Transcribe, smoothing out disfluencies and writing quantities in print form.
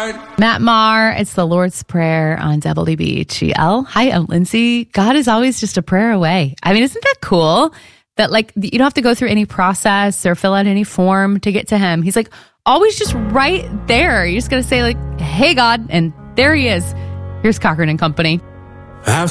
Matt Maher, it's the Lord's Prayer on WBHL. Hi, I'm Lindsay. God is always just a prayer away. I mean, isn't that cool? That like, you don't have to go through any process or fill out any form to get to him. He's like always just right there. You just got to say like, hey, God, and there he is. Here's Cochran and Company.